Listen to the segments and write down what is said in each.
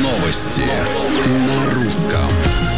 Новости на русском.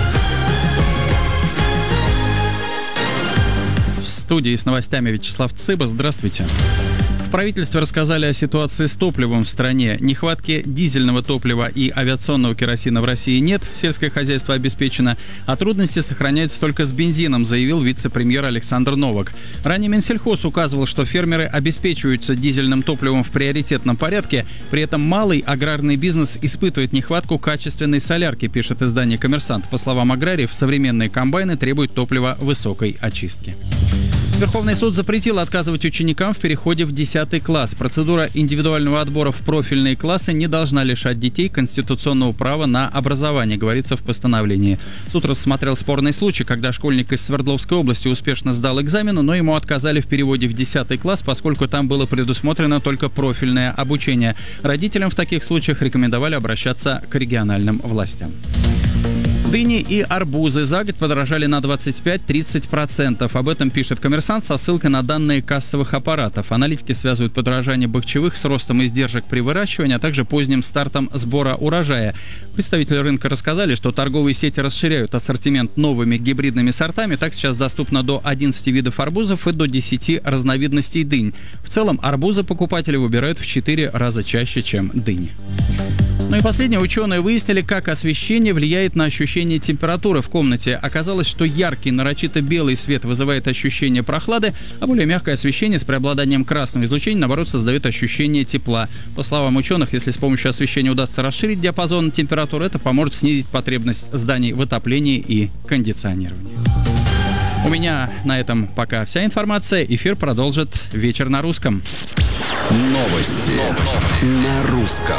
В студии с новостями Вячеслав Цыба. Здравствуйте. В правительстве рассказали о ситуации с топливом в стране. Нехватки дизельного топлива и авиационного керосина в России нет, сельское хозяйство обеспечено, а трудности сохраняются только с бензином, заявил вице-премьер Александр Новак. Ранее Минсельхоз указывал, что фермеры обеспечиваются дизельным топливом в приоритетном порядке, при этом малый аграрный бизнес испытывает нехватку качественной солярки, пишет издание «Коммерсант». По словам аграриев, современные комбайны требуют топлива высокой очистки. Верховный суд запретил отказывать ученикам в переходе в 10 класс. Процедура индивидуального отбора в профильные классы не должна лишать детей конституционного права на образование, говорится в постановлении. Суд рассмотрел спорный случай, когда школьник из Свердловской области успешно сдал экзамен, но ему отказали в переводе в 10 класс, поскольку там было предусмотрено только профильное обучение. Родителям в таких случаях рекомендовали обращаться к региональным властям. Дыни и арбузы за год подорожали на 25-30%. Об этом пишет «Коммерсант» со ссылкой на данные кассовых аппаратов. Аналитики связывают подорожание бахчевых с ростом издержек при выращивании, а также поздним стартом сбора урожая. Представители рынка рассказали, что торговые сети расширяют ассортимент новыми гибридными сортами. Так сейчас доступно до 11 видов арбузов и до 10 разновидностей дынь. В целом арбузы покупатели выбирают в 4 раза чаще, чем дыни. Ну и последнее. Ученые выяснили, как освещение влияет на ощущение температуры в комнате. Оказалось, что яркий, нарочито белый свет вызывает ощущение прохлады, а более мягкое освещение с преобладанием красного излучения, наоборот, создает ощущение тепла. По словам ученых, если с помощью освещения удастся расширить диапазон температуры, это поможет снизить потребность зданий в отоплении и кондиционировании. У меня на этом пока вся информация. Эфир продолжит «Вечер на русском». Новости на русском.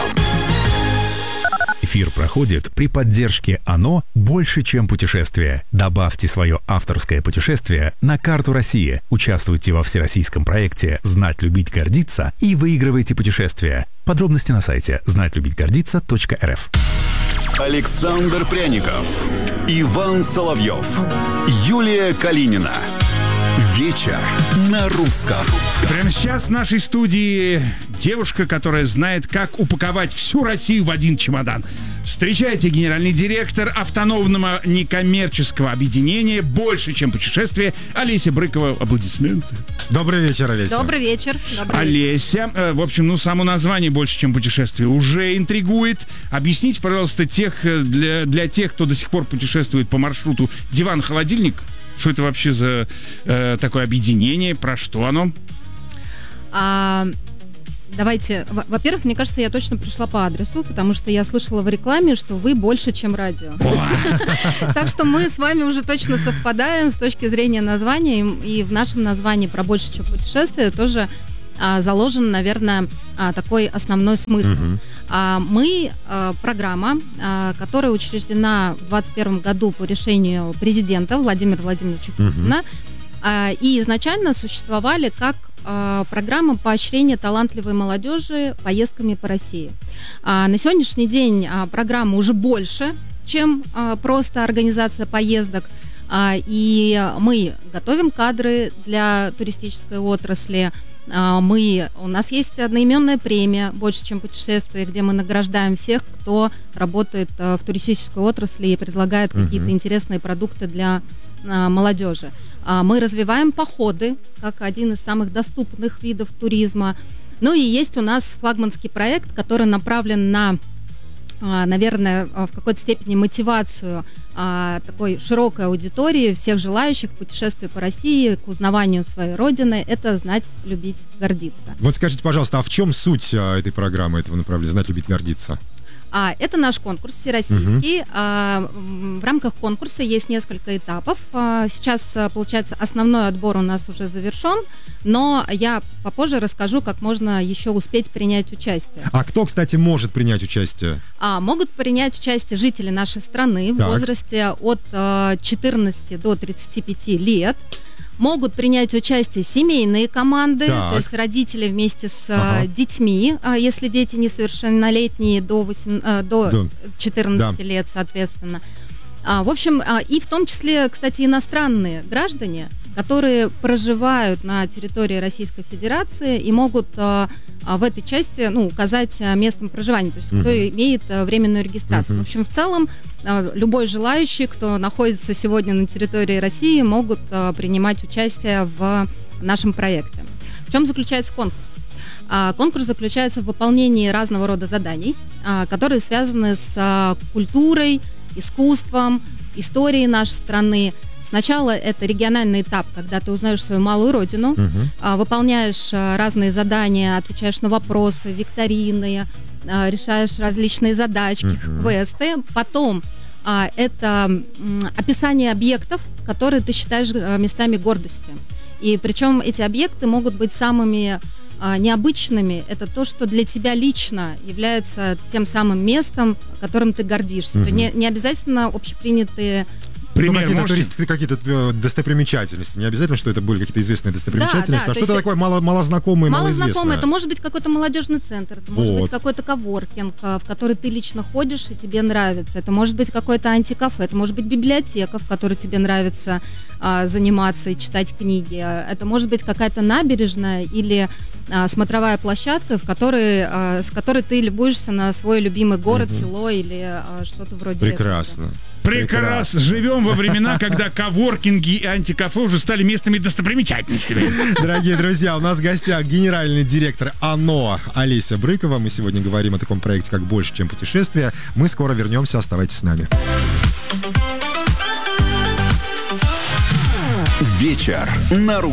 Эфир проходит при поддержке ОНО «Больше, чем путешествие». Добавьте свое авторское путешествие на карту России. Участвуйте во всероссийском проекте «Знать, любить, гордиться» и выигрывайте путешествия. Подробности на сайте знать-любить-гордиться.рф. Александр Пряников, Иван Соловьев, Юлия Калинина. Вечер на русском. Прямо сейчас в нашей студии девушка, которая знает, как упаковать всю Россию в один чемодан. Встречайте, генеральный директор автономного некоммерческого объединения «Больше, чем путешествие» Олеся Брыкова. Аплодисменты. Добрый вечер, Олеся. Добрый вечер. Олеся, в общем, само название «Больше, чем путешествие» уже интригует. Объясните, пожалуйста, для тех, кто до сих пор путешествует по маршруту диван-холодильник, что это вообще за такое объединение, про что оно? Давайте, во-первых, мне кажется, я точно пришла по адресу, потому что я слышала в рекламе, что вы больше, чем радио. Так что мы с вами уже точно совпадаем с точки зрения названия, и в нашем названии про «Больше, чем путешествие» тоже заложен, наверное, такой основной смысл. Мы программа, которая учреждена в 2021 году по решению президента Владимира Владимировича Путина, и изначально существовали как программа поощрения талантливой молодежи поездками по России. На сегодняшний день программа уже больше, чем просто организация поездок, и мы готовим кадры для туристической отрасли. У нас есть одноименная премия «Больше, чем путешествие», где мы награждаем всех, кто работает в туристической отрасли и предлагает какие-то интересные продукты для молодежи. Мы развиваем походы, как один из самых доступных видов туризма. Ну и есть у нас флагманский проект, который направлен на, наверное, в какой-то степени мотивацию такой широкой аудитории, всех желающих путешествий по России, к узнаванию своей родины. Это «Знать, любить, гордиться». Вот скажите, пожалуйста, а в чем суть этой программы, этого направления «Знать, любить, гордиться»? Это наш конкурс всероссийский. В рамках конкурса есть несколько этапов. Сейчас, получается, основной отбор у нас уже завершен, но я попозже расскажу, как можно еще успеть принять участие. А кто, кстати, может принять участие? Могут принять участие жители нашей страны в возрасте от 14 до 35 лет. Могут принять участие семейные команды, то есть родители вместе с детьми, если дети несовершеннолетние, до 14 лет, соответственно. В общем, и в том числе, кстати, иностранные граждане, которые проживают на территории Российской Федерации и могут в этой части, указать местом проживания, то есть кто имеет временную регистрацию. В общем, в целом, любой желающий, кто находится сегодня на территории России, могут принимать участие в нашем проекте. В чем заключается конкурс? Конкурс заключается в выполнении разного рода заданий, которые связаны с культурой, искусством, историей нашей страны. Сначала это региональный этап, когда ты узнаешь свою малую родину, выполняешь разные задания, отвечаешь на вопросы, викторины, решаешь различные задачки, квесты. Потом это описание объектов, которые ты считаешь местами гордости. И причем эти объекты могут быть самыми необычными. Это то, что для тебя лично является тем самым местом, которым ты гордишься. То не обязательно общепринятые... Пример, какие-то достопримечательности. Не обязательно, что это были какие-то известные достопримечательности, а что-то такое малознакомое, малоизвестное. Малознакомое. Это может быть какой-то молодежный центр, это может быть какой-то коворкинг, в который ты лично ходишь и тебе нравится. Это может быть какое-то антикафе, это может быть библиотека, в которой тебе нравится заниматься и читать книги. Это может быть какая-то набережная или смотровая площадка, с которой ты любуешься на свой любимый город, село или что-то вроде Прекрасно. этого. Прекрасно. Живем во времена, когда коворкинги и антикафе уже стали местными достопримечательностями. Дорогие друзья, у нас в гостях генеральный директор ОНО Олеся Брыкова. Мы сегодня говорим о таком проекте, как «Больше, чем путешествие». Мы скоро вернемся, оставайтесь с нами. Вечер на